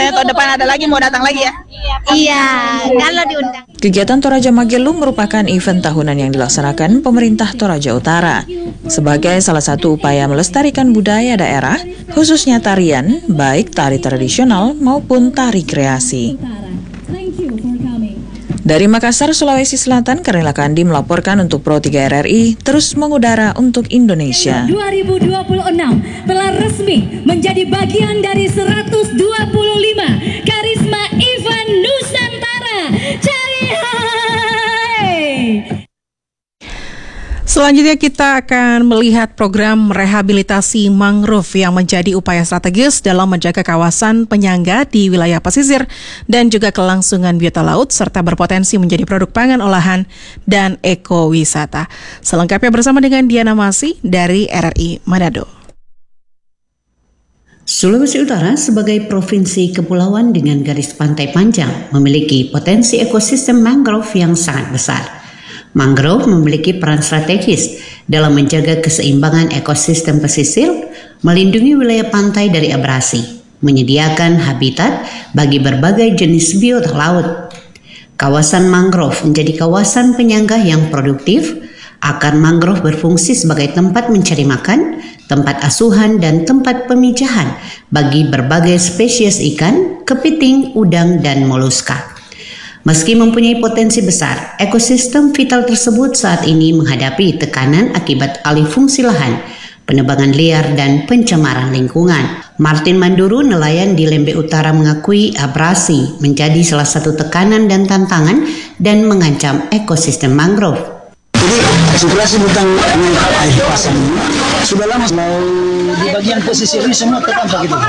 Seandainya tahun depan ada lagi, mau datang lagi ya? Iya, kalau diundang. Kegiatan Toraja Magelu merupakan event tahunan yang dilaksanakan pemerintah Toraja Utara sebagai salah satu upaya melestarikan budaya daerah, khususnya tarian, baik tari tradisional maupun tari kreasi. Dari Makassar, Sulawesi Selatan, Karnila Kandi melaporkan untuk Pro 3 RRI terus mengudara untuk Indonesia. 2026 telah resmi menjadi bagian dari 125 Karisma Event Nusantara. Cari hai! Selanjutnya kita akan melihat program rehabilitasi mangrove yang menjadi upaya strategis dalam menjaga kawasan penyangga di wilayah pesisir dan juga kelangsungan biota laut serta berpotensi menjadi produk pangan olahan dan ekowisata. Selengkapnya bersama dengan Diana Masih dari RRI Manado. Sulawesi Utara sebagai provinsi kepulauan dengan garis pantai panjang memiliki potensi ekosistem mangrove yang sangat besar. Mangrove memiliki peran strategis dalam menjaga keseimbangan ekosistem pesisir, melindungi wilayah pantai dari abrasi, menyediakan habitat bagi berbagai jenis biota laut. Kawasan mangrove menjadi kawasan penyangga yang produktif. Akar mangrove berfungsi sebagai tempat mencari makan, tempat asuhan, dan tempat pemijahan bagi berbagai spesies ikan, kepiting, udang, dan moluska. Meski mempunyai potensi besar, ekosistem vital tersebut saat ini menghadapi tekanan akibat alih fungsi lahan, penebangan liar, dan pencemaran lingkungan. Martin Manduru, nelayan di Lembe Utara, mengakui abrasi menjadi salah satu tekanan dan tantangan dan mengancam ekosistem mangrove. Jadi situasi tentang air pasang ini sudah lama, mau di bagian pesisir ini semua terdampak gitu.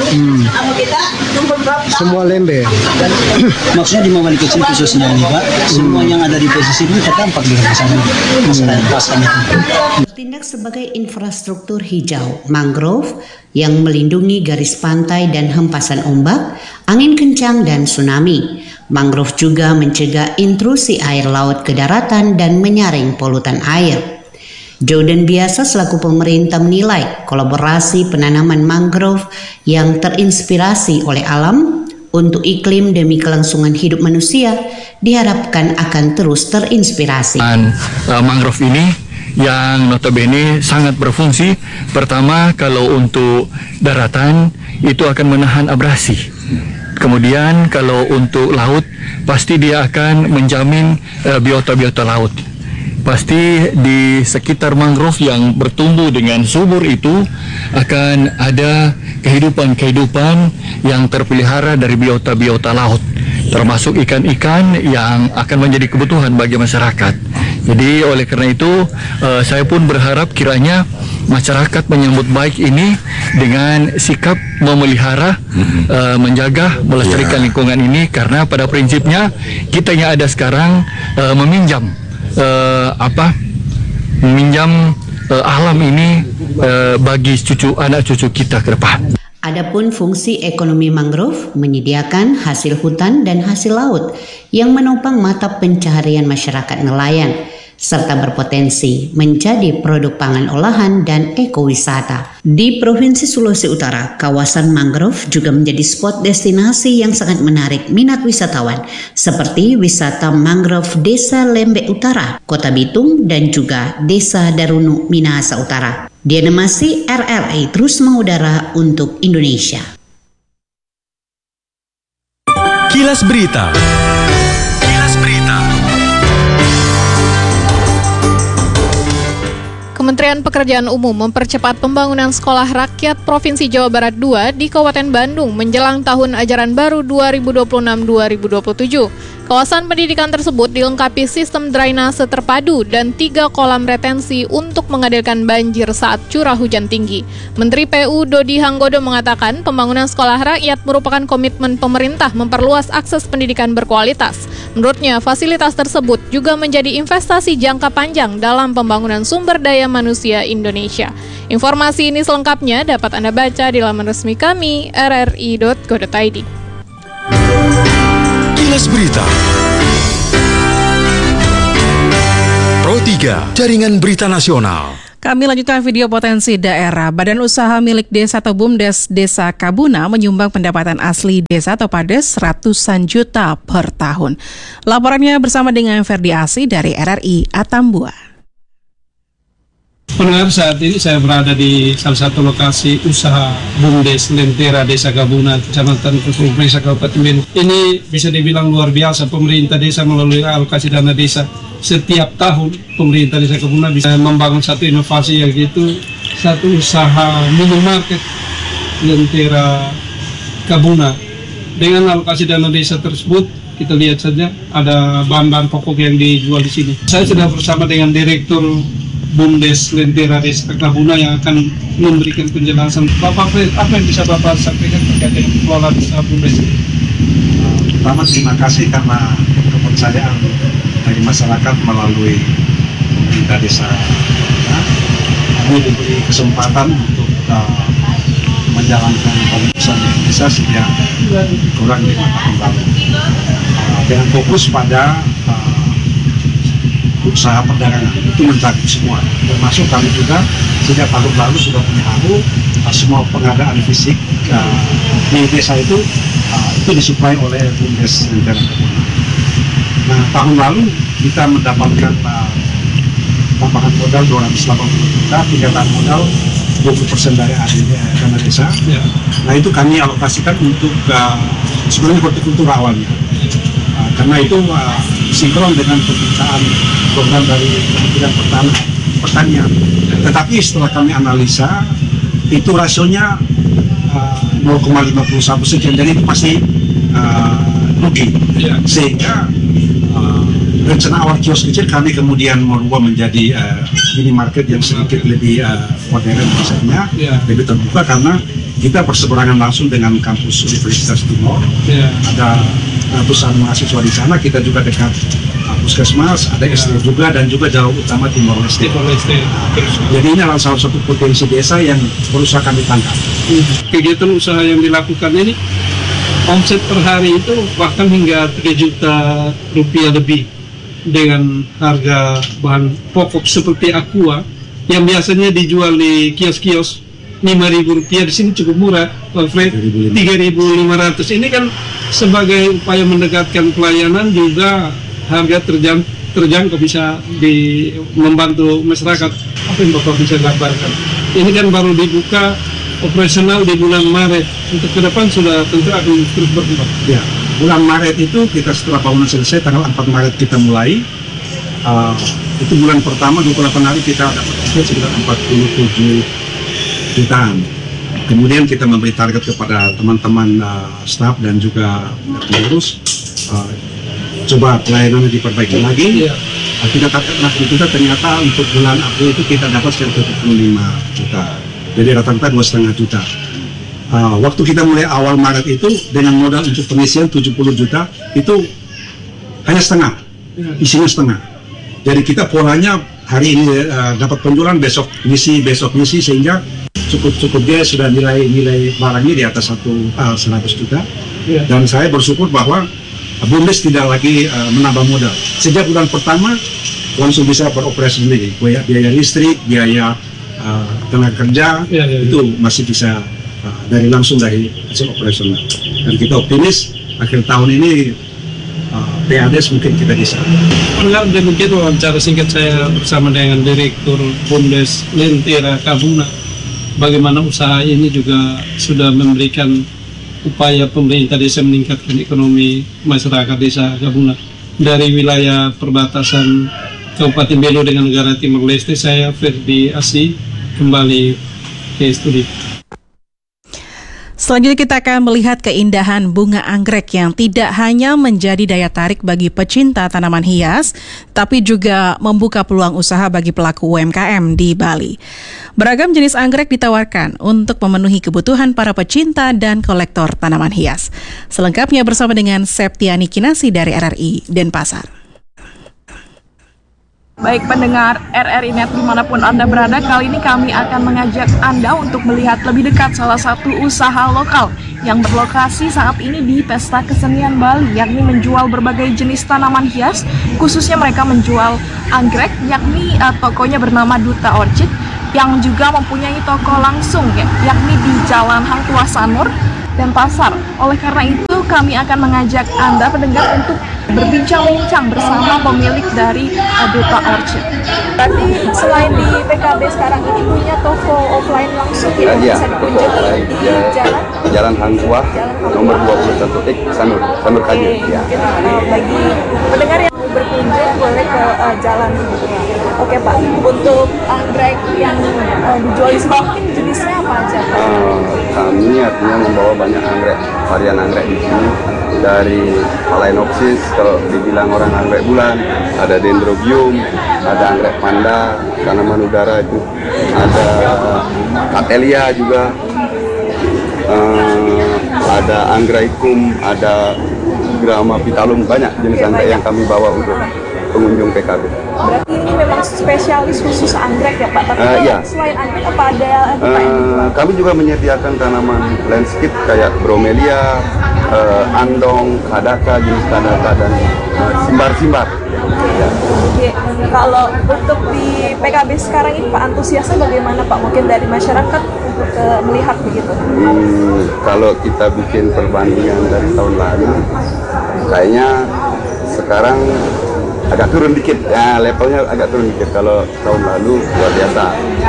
Semua lembe. Maksudnya di Mawali Kecil khususnya ini Pak, semua yang ada di pesisir ini terdampak di pasang ini. Masalah air pasang itu. Bertindak sebagai infrastruktur hijau, mangrove yang melindungi garis pantai dan hempasan ombak, angin kencang, dan tsunami. Mangrove juga mencegah intrusi air laut ke daratan dan menyaring polutan air. Jordan Biasa selaku pemerintah menilai kolaborasi penanaman mangrove yang terinspirasi oleh alam untuk iklim demi kelangsungan hidup manusia diharapkan akan terus terinspirasi. Mangrove ini yang notabene sangat berfungsi. Pertama, kalau untuk daratan itu akan menahan abrasi. Kemudian kalau untuk laut, pasti dia akan menjamin biota-biota laut. Pasti di sekitar mangrove yang bertumbuh dengan subur itu akan ada kehidupan-kehidupan yang terpelihara dari biota-biota laut, termasuk ikan-ikan yang akan menjadi kebutuhan bagi masyarakat. Jadi oleh karena itu saya pun berharap kiranya masyarakat menyambut baik ini dengan sikap memelihara, menjaga, melestarikan lingkungan ini, karena pada prinsipnya kita yang ada sekarang meminjam alam ini bagi anak cucu kita ke depan. Adapun fungsi ekonomi mangrove menyediakan hasil hutan dan hasil laut yang menopang mata pencaharian masyarakat nelayan, serta berpotensi menjadi produk pangan olahan dan ekowisata. Di Provinsi Sulawesi Utara, kawasan mangrove juga menjadi spot destinasi yang sangat menarik minat wisatawan, seperti wisata mangrove Desa Lembe Utara, Kota Bitung, dan juga Desa Darunu, Minahasa Utara. Diana Masih, RRI terus mengudara untuk Indonesia. Kilas Berita. Kementerian Pekerjaan Umum mempercepat pembangunan Sekolah Rakyat Provinsi Jawa Barat 2 di Kabupaten Bandung menjelang tahun ajaran baru 2026-2027. Kawasan pendidikan tersebut dilengkapi sistem drainase terpadu dan 3 kolam retensi untuk menghadirkan banjir saat curah hujan tinggi. Menteri PU Dodi Hanggodo mengatakan pembangunan sekolah rakyat merupakan komitmen pemerintah memperluas akses pendidikan berkualitas. Menurutnya, fasilitas tersebut juga menjadi investasi jangka panjang dalam pembangunan sumber daya manusia Indonesia. Informasi ini selengkapnya dapat Anda baca di laman resmi kami rri.go.id. Kilas Berita. Pro 3, Jaringan Berita Nasional. Kami lanjutkan video potensi daerah. Badan Usaha Milik Desa atau BUMDes Desa Kabuna menyumbang pendapatan asli desa atau PADES ratusan juta per tahun. Laporannya bersama dengan Ferdi Asi dari RRI Atambua. Pendengar, saat ini saya berada di salah satu lokasi usaha BUMDes Lentera Desa Kabuna, Kecamatan Kukupresa, Kabupaten Benu. Ini bisa dibilang luar biasa. Pemerintah desa melalui alokasi dana desa setiap tahun pemerintah Desa Kabuna bisa membangun satu inovasi, yaitu satu usaha minimarket Lentera Kabuna. Dengan alokasi dana desa tersebut, kita lihat saja ada bahan-bahan pokok yang dijual di sini. Saya sudah bersama dengan Direktur BUMDes Lentera Desa Kabuna yang akan memberikan penjelasan. Bapak Fred, apa yang bisa Bapak sampaikan terkait dengan pengelolaan usaha BUMDes? Pertama, terima kasih karena kepercayaan dari masyarakat melalui pemerintah desa. Kami diberi kesempatan untuk menjalankan pengurusan desa sejak kurang 5 tahun lalu dengan fokus pada usaha perdagangan. Itu mencakup semua, termasuk kami juga sejak tahun lalu sudah menyahu semua pengadaan fisik di desa itu disuplai oleh BUMDes Lentera Kabuna. Nah, tahun lalu kita mendapatkan tambahan modal 280 juta, tingkatan modal 20% dari dana desa. Ya. Nah, itu kami alokasikan untuk sebenarnya hortikultura awalnya. Karena itu sinkron dengan pembukaan program dari Kementerian Pertanian. Tetapi setelah kami analisa, itu rasionya 0,51 sekian, dan itu pasti rugi. Ya. Sehingga rencana awal kios kecil kami kemudian merubah menjadi minimarket yang sedikit lebih modern misalnya, lebih terbuka, karena kita berseberangan langsung dengan kampus Universitas Timur. Ada ratusan mahasiswa di sana, kita juga dekat puskesmas, ada SD juga, dan juga Jalan Utama Timur Leste. Jadi ini adalah salah satu potensi desa yang berusaha kami tangkap. Kegiatan usaha yang dilakukan ini, omset per hari itu bahkan hingga 3 juta rupiah lebih, dengan harga bahan pokok seperti aqua yang biasanya dijual di kios-kios 5.000 rupiah, di sini cukup murah, Pak Fred, 3.500. Ini kan sebagai upaya mendekatkan pelayanan, juga harga terjangkau, bisa membantu masyarakat. Apa yang Bapak bisa gambarkan? Ini kan baru dibuka operasional di bulan Maret. Untuk ke depan sudah tentu akan terus berkembang. Ya, bulan Maret itu kita setelah bangunan selesai, tanggal 4 Maret kita mulai. Itu bulan pertama 28 hari kita dapat sekitar 47 jutaan. Kemudian kita memberi target kepada teman-teman staf dan juga pengurus, coba pelayanannya diperbaiki lagi. Kita ternyata untuk bulan April itu kita dapat sekitar 75 juta. Jadi rata-rata 2,5 juta. Waktu kita mulai awal Maret itu dengan modal untuk pengisian 70 juta, itu hanya setengah, isinya setengah. Jadi kita polanya hari ini dapat penjualan, besok ngisi, sehingga cukup dia sudah nilai barangnya di atas 100 juta. Dan saya bersyukur bahwa BUMDes tidak lagi menambah modal. Sejak bulan pertama langsung bisa beroperasi sendiri, biaya listrik, biaya tenaga kerja, itu masih bisa langsung dari hasil operasional. Dan kita optimis akhir tahun ini PADES mungkin kita bisa. Demikian wawancara singkat saya bersama dengan Direktur BUMDes Lentera Kabuna. Bagaimana usaha ini juga sudah memberikan upaya pemerintah desa meningkatkan ekonomi masyarakat Desa Kabuna. Dari wilayah perbatasan Kabupaten Belu dengan negara Timur Leste, saya Ferdi Asi kembali ke studio. Selanjutnya kita akan melihat keindahan bunga anggrek yang tidak hanya menjadi daya tarik bagi pecinta tanaman hias, tapi juga membuka peluang usaha bagi pelaku UMKM di Bali. Beragam jenis anggrek ditawarkan untuk memenuhi kebutuhan para pecinta dan kolektor tanaman hias. Selengkapnya bersama dengan Septiani Kinasi dari RRI Denpasar. Baik pendengar RRI Net dimanapun Anda berada, kali ini kami akan mengajak Anda untuk melihat lebih dekat salah satu usaha lokal yang berlokasi saat ini di Pesta Kesenian Bali, yakni menjual berbagai jenis tanaman hias, khususnya mereka menjual anggrek, yakni tokonya bernama Duta Orchid. yang juga mempunyai toko langsung yakni di Jalan Hang Tuah Sanur dan Pasar. Oleh karena itu kami akan mengajak Anda pendengar untuk berbincang-bincang bersama pemilik dari Duta Orchid. Berarti selain di PKB sekarang ini punya toko offline langsung yang bisa dikunjungi di Jalan Hang Tuah nomor 21X Sanur Kayu. Ya. Bagi pendengar yang mau berkunjung boleh ke jalan ini. Oke Pak, untuk anggrek yang dijual di sini jenisnya apa aja Pak? Kami artinya membawa banyak anggrek, varian anggrek di sini, dari Phalaenopsis kalau dibilang orang anggrek bulan, ada Dendrobium, ada anggrek panda, tanaman udara itu, ada Cattleya juga, ada Angraecum, ada Grammapitalum, banyak jenis anggrek yang kami bawa untuk pengunjung PKB. Berarti ini memang spesialis khusus anggrek ya Pak? Tapi iya. Selain anggrek apa ada kami juga menyediakan tanaman landscape kayak bromelia, andong, kadaka, jenis kadaka, dan simbar-simbar. Ya. Oke. Kalau untuk di PKB sekarang ini Pak, antusiasnya bagaimana Pak? Mungkin dari masyarakat untuk melihat begitu? Kalau kita bikin perbandingan dari tahun lalu, kayaknya sekarang agak turun dikit, ya, levelnya agak turun dikit. Kalau tahun lalu luar biasa.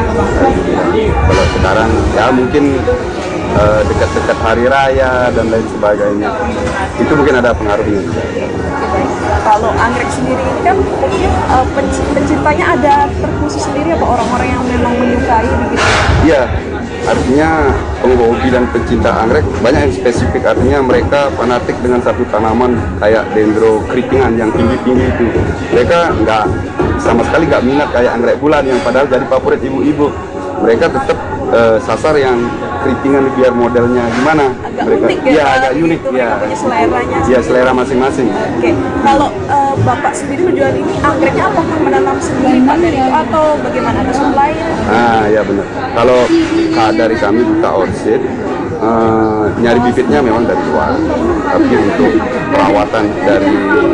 Kalau sekarang ya mungkin dekat-dekat hari raya dan lain sebagainya, itu mungkin ada pengaruhnya juga. Kalau anggrek sendiri ini kan mungkin pencintanya ada terkhusus sendiri apa orang-orang yang memang menyukai begitu? Iya, artinya penghobi dan pencinta anggrek banyak yang spesifik, artinya mereka fanatik dengan satu tanaman kayak dendrokripingan yang tinggi-tinggi itu. Mereka sama sekali nggak minat kayak anggrek bulan yang padahal jadi favorit ibu-ibu. Mereka tetap sasar yang keripingan biar modelnya gimana. Agak mereka unik ya, agak unik gitu, ya. Punya seleranya. Ya, selera masing-masing. Oke. Kalau Bapak sendiri menjual ini anggreknya apakah menanam sendiri Pak dari itu atau bagaimana, ada supply-nya? Ya benar. Kalau dari kami Duta Orchid, nyari bibitnya memang dari luar, tapi untuk perawatan dari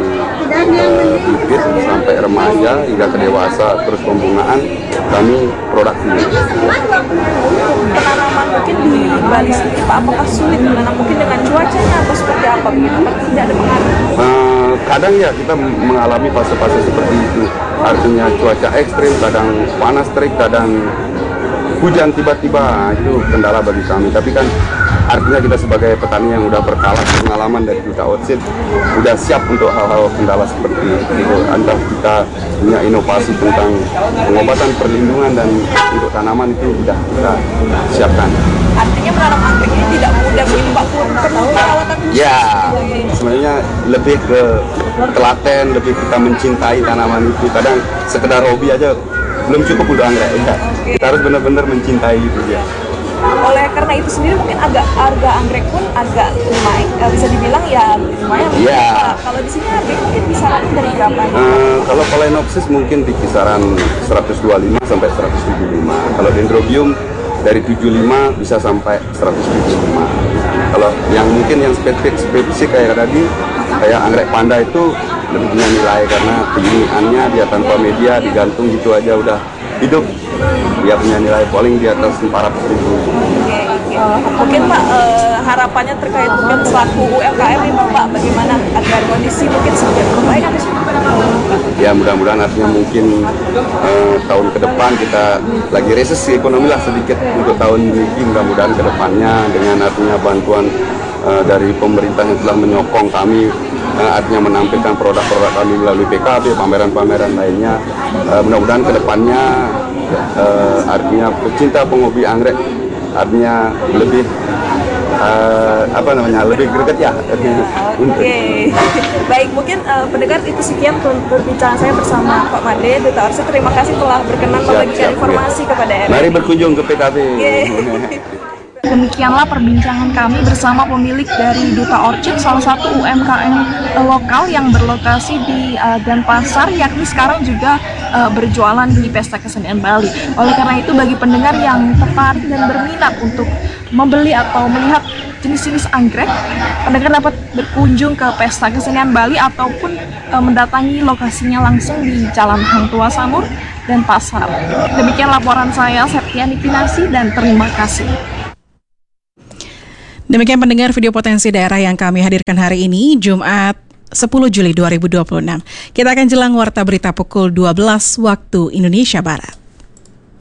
bibit sampai remaja hingga ke dewasa terus pembungaan kami produksi. Penanaman mungkin di Bali sendiri Pak, apakah sulit menanam mungkin dengan cuacanya atau seperti apa begitu? Tidak ada pengaruh? Kadang ya kita mengalami fase-fase seperti itu, artinya cuaca ekstrim, kadang panas terik, kadang hujan tiba-tiba, itu kendala bagi kami. Tapi kan artinya kita sebagai petani yang udah pengalaman dari Duta Orchid udah siap untuk hal-hal kendala seperti itu. Entah kita punya inovasi tentang pengobatan, perlindungan, dan untuk tanaman itu sudah kita siapkan. Artinya menanam anggrek ini tidak mudah begitu Pak, perlu perawatan khusus? Ya, sebenarnya lebih ke telaten, lebih kita mencintai tanaman itu. Kadang sekedar hobi aja belum cukup udah anggrek ya. Kita harus benar-benar mencintai itu ya. Oleh karena itu sendiri mungkin harga anggrek pun agak lumayan, bisa dibilang ya lumayan. Iya. Kalau di sini harga mungkin kisaran dari berapa? Kalau Phalaenopsis mungkin di kisaran 125 sampai 175. Kalau Dendrobium dari 75 bisa sampai 175. Kalau yang mungkin yang spesifik kayak tadi, kayak anggrek panda itu lebih punya nilai karena tinggiannya dia tanpa media, digantung gitu aja udah hidup. Dia punya nilai paling di atas 400.000. Mungkin Pak, harapannya terkait mungkin selaku UMKM ini Bapak, bagaimana agar kondisi mungkin sedikit membaik atau ya mudah-mudahan artinya mungkin tahun ke depan kita lagi resesi ekonomi lah sedikit untuk tahun ini, mudah-mudahan ke depannya dengan artinya bantuan dari pemerintah yang telah menyokong kami, artinya menampilkan produk-produk kami melalui PKB, pameran-pameran lainnya, mudah-mudahan ke depannya artinya pecinta penghobi anggrek artinya lebih lebih greget ya. Oke. Baik, mungkin pendengar itu sekian perbincangan saya bersama Pak Made Duta Orchid. Terima kasih telah berkenan membagikan informasi kepada RRI. Mari berkunjung ke PKB. Demikianlah perbincangan kami bersama pemilik dari Duta Orchid, salah satu UMKM lokal yang berlokasi di Denpasar, yakni sekarang juga berjualan di Pesta Kesenian Bali. Oleh karena itu bagi pendengar yang tertarik dan berminat untuk membeli atau melihat jenis-jenis anggrek, pendengar dapat berkunjung ke Pesta Kesenian Bali ataupun mendatangi lokasinya langsung di Jalan Hang Tua Sanur dan Pasar. Demikian laporan saya, Septiani Pinasi, dan terima kasih. Demikian pendengar video potensi daerah yang kami hadirkan hari ini, Jumat 10 Juli 2026. Kita akan jelang warta berita pukul 12 waktu Indonesia Barat.